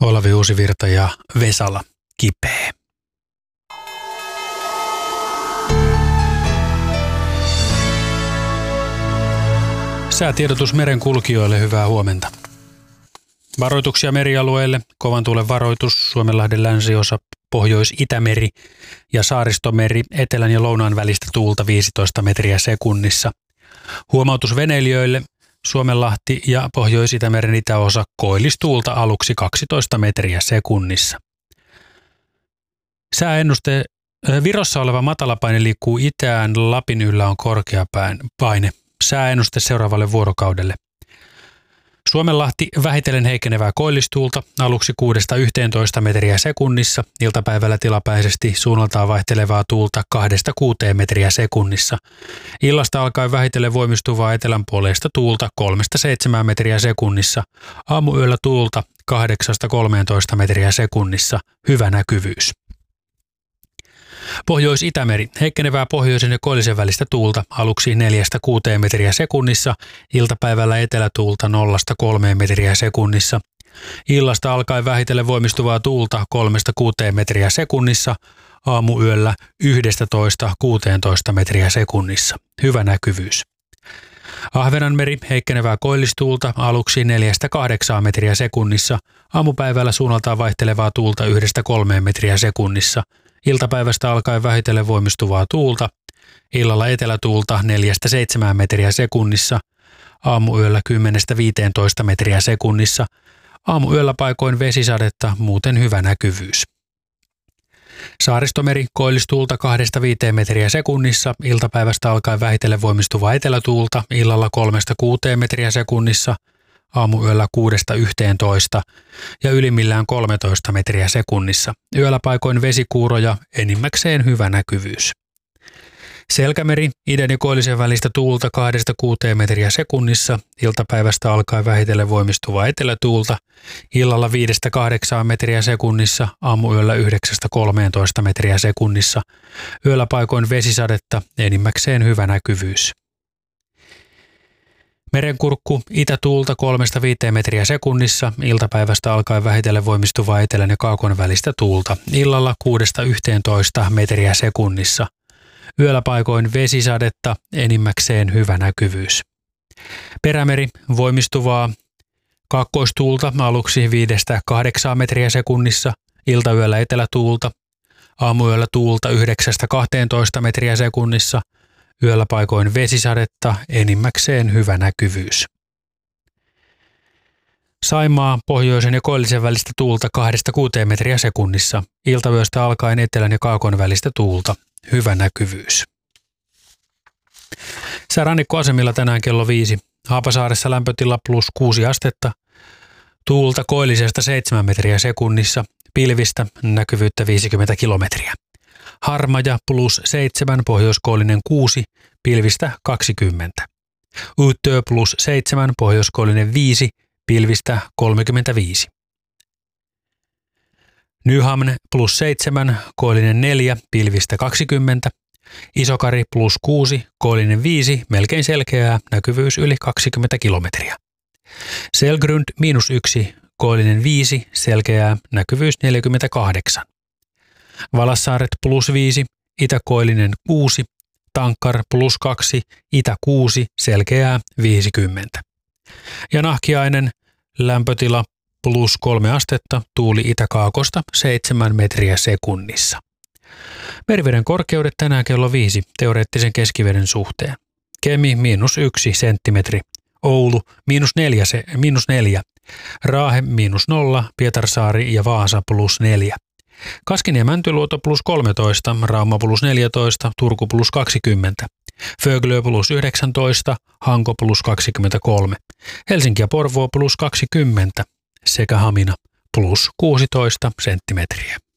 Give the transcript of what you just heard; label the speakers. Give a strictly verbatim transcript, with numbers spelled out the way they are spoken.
Speaker 1: Olavi Uusivirta ja Vesala kipeä. Säätiedotus merenkulkijoille, hyvää huomenta. Varoituksia merialueille, kovan tuulen varoitus, Suomenlahden länsiosa, Pohjois-Itämeri ja Saaristomeri, etelän ja lounaan välistä tuulta viisitoista metriä sekunnissa. Huomautus veneilijöille, Suomenlahti ja Pohjois-Itämeren itäosa, koillistuulta aluksi kaksitoista metriä sekunnissa. Sääennuste. Virossa oleva matalapaine liikkuu itään, Lapin yllä on korkea paine. Sääennuste seuraavalle vuorokaudelle. Suomenlahti vähitellen heikenevää koillistuulta, aluksi kuudesta yhteentoista metriä sekunnissa, iltapäivällä tilapäisesti suunnaltaan vaihtelevaa tuulta kahdesta kuuteen metriä sekunnissa. Illasta alkaen vähitellen voimistuvaa etelänpuoleista tuulta kolmesta seitsemään metriä sekunnissa, aamuyöllä tuulta kahdeksasta kolmeentoista metriä sekunnissa, hyvä näkyvyys. Pohjois-Itämeri, heikkenevää pohjoisen ja koillisen välistä tuulta, aluksi neljästä kuuteen metriä sekunnissa, iltapäivällä etelätuulta nollasta kolmeen metriä sekunnissa. Illasta alkaen vähitellen voimistuvaa tuulta kolmesta kuuteen metriä sekunnissa, aamuyöllä yhdestätoista kuuteentoista metriä sekunnissa, hyvä näkyvyys. Ahvenanmeri, heikkenevää koillistuulta, aluksi neljästä kahdeksaan metriä sekunnissa, aamupäivällä suunnaltaan vaihtelevaa tuulta yhdestä kolmeen metriä sekunnissa, iltapäivästä alkaen vähitellen voimistuvaa tuulta, illalla etelätuulta neljästä seitsemään metriä sekunnissa, aamuyöllä kymmenestä viiteentoista metriä sekunnissa, aamuyöllä paikoin vesisadetta, muuten hyvä näkyvyys. Saaristomeri, koillistuulta kahdesta viiteen metriä sekunnissa, iltapäivästä alkaen vähitellen voimistuvaa etelätuulta, illalla kolmesta kuuteen metriä sekunnissa, aamuyöllä kuudesta yhteentoista ja ylimmillään kolmetoista metriä sekunnissa. Yöllä paikoin vesikuuroja, enimmäkseen hyvä näkyvyys. Selkämeri, idän ja koillisen välistä tuulta kahdesta kuuteen metriä sekunnissa, iltapäivästä alkaen vähitellen voimistuvaa etelätuulta, illalla viidestä kahdeksaan metriä sekunnissa, aamuyöllä yhdeksästä kolmeentoista metriä sekunnissa. Yöllä paikoin vesisadetta, enimmäkseen hyvä näkyvyys. Merenkurkku, itätuulta kolmesta viiteen metriä sekunnissa, iltapäivästä alkaen vähitellen voimistuvaa etelän ja kaakon välistä tuulta, illalla kuudesta yhteentoista metriä sekunnissa. Yöllä paikoin vesisadetta, enimmäkseen hyvä näkyvyys. Perämeri, voimistuvaa kaakkoistuulta, aluksi viidestä kahdeksaan metriä sekunnissa, iltayöllä etelätuulta, aamuyöllä tuulta yhdeksästä kahteentoista metriä sekunnissa, yöllä paikoin vesisadetta, enimmäkseen hyvä näkyvyys. Saimaa, pohjoisen ja koillisen välistä tuulta kahdesta kuuteen metriä sekunnissa, iltayöstä alkaen etelän ja kaakon välistä tuulta, hyvä näkyvyys. Sää rannikkoasemilla tänään kello viisi. Haapasaaressa lämpötila plus kuusi astetta, tuulta koillisesta seitsemän metriä sekunnissa, pilvistä näkyvyyttä viisikymmentä kilometriä. Harmaja plus seitsemän, pohjoiskoillinen kuusi, pilvistä kaksikymmentä. Utö plus seitsemän, pohjoiskoillinen viisi, pilvistä kolmekymmentäviisi. Nyhamn plus seitsemän, koillinen neljä, pilvistä kaksikymmentä. Isokari plus kuusi, koillinen viisi, melkein selkeää, näkyvyys yli kaksikymmentä kilometriä. Selgrund miinus yksi, koillinen viisi, selkeää, näkyvyys neljäkymmentäkahdeksan. Valassaaret plus viisi, itäkoillinen kuusi, Tankkar plus kaksi, itä kuusi, selkeää viisikymmentä. Ja Nahkiainen, lämpötila plus kolme astetta, tuuli itäkaakosta seitsemän metriä sekunnissa. Meriveden korkeudet tänään kello viisi teoreettisen keskiveden suhteen. Kemi miinus yksi senttimetri, Oulu miinus neljä, miinus neljä, Raahe miinus nolla, Pietarsaari ja Vaasa plus neljä. Kaskinen ja Mäntyluoto plus kolmetoista, Rauma plus neljätoista, Turku plus kaksikymmentä, Föglö plus yhdeksäntoista, Hanko plus kaksikymmentäkolme, Helsinki ja Porvoo plus kaksikymmentä sekä Hamina plus kuusitoista senttimetriä.